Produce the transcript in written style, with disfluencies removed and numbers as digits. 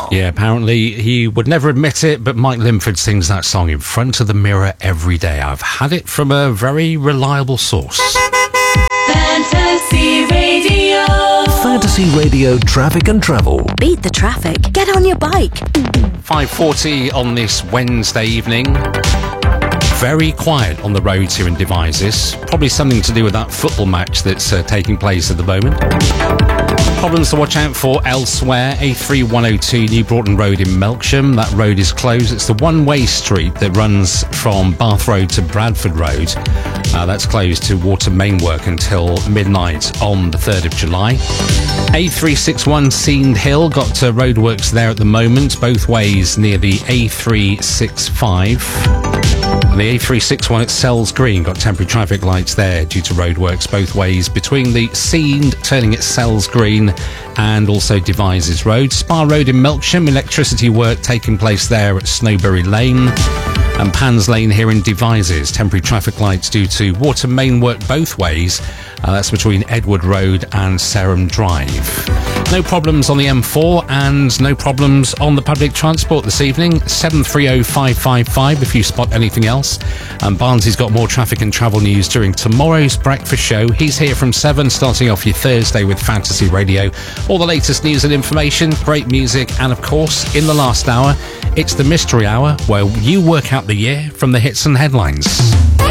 Yeah, apparently he would never admit it, but Mike Linford sings that song in front of the mirror every day. I've had it from a very reliable source. Fantasy Radio. Fantasy Radio traffic and travel. Beat the traffic. Get on your bike. 5:40 on this Wednesday evening. Very quiet on the roads here in Devizes. Probably something to do with that football match that's taking place at the moment. Problems to watch out for elsewhere. A3102 New Broughton Road in Melksham. That road is closed. It's the one-way street that runs from Bath Road to Bradford Road. That's closed to water main work until midnight on the 3rd of July. A361 Seend Hill. Got roadworks there at the moment, both ways near the A365. And the A361 at Sells Green got temporary traffic lights there due to roadworks both ways between the Seend turning at Sells Green and also Devizes Road. Spa Road in Melksham, electricity work taking place there at Snowberry Lane. And Pans Lane here in Devizes, temporary traffic lights due to water main work both ways. That's between Edward Road and Sarum Drive. No problems on the M4 and no problems on the public transport this evening. 730-555 if you spot anything else. And Barnsley's got more traffic and travel news during tomorrow's breakfast show. He's here from 7, starting off your Thursday with Fantasy Radio. All the latest news and information, great music, and of course, in the last hour, it's the Mystery Hour, where you work out the year from the hits and headlines.